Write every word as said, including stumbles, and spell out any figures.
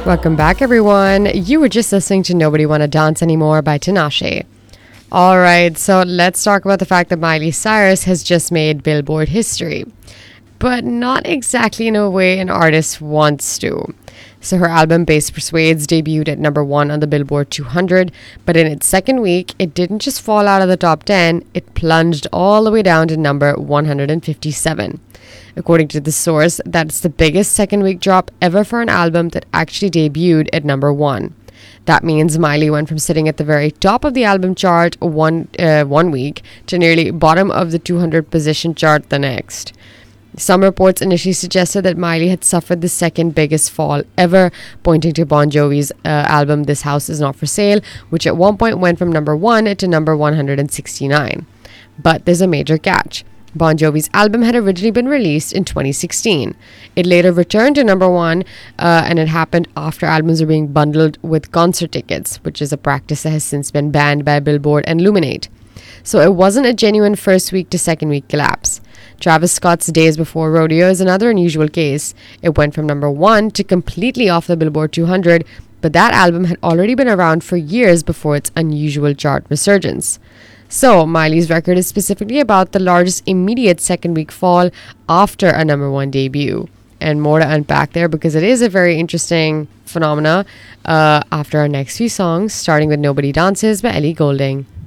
Welcome back, everyone. You were just listening to Nobody Wanna Dance Anymore by Tinashe. Alright, so let's talk about the fact that Miley Cyrus has just made Billboard history, but not exactly in a way an artist wants to. So her album Bass Persuades debuted at number one on the Billboard two hundred, but in its second week, it didn't just fall out of the top ten, it plunged all the way down to number one hundred fifty-seven. According to the source, that's the biggest second week drop ever for an album that actually debuted at number one. That means Miley went from sitting at the very top of the album chart one uh, one week to nearly bottom of the two hundred position chart the next. Some reports initially suggested that Miley had suffered the second biggest fall ever, pointing to Bon Jovi's uh, album This House Is Not For Sale, which at one point went from number one to number one hundred sixty-nine. But there's a major catch. Bon Jovi's album had originally been released in twenty sixteen. It later returned to number one, uh, and it happened after albums were being bundled with concert tickets, which is a practice that has since been banned by Billboard and Luminate. So it wasn't a genuine first week to second week collapse. Travis Scott's Days Before Rodeo is another unusual case. It went from number one to completely off the Billboard two hundred, but that album had already been around for years before its unusual chart resurgence. So, Miley's record is specifically about the largest immediate second week fall after a number one debut. And more to unpack there because it is a very interesting phenomena uh, after our next few songs, starting with Nobody Dances by Ellie Goulding.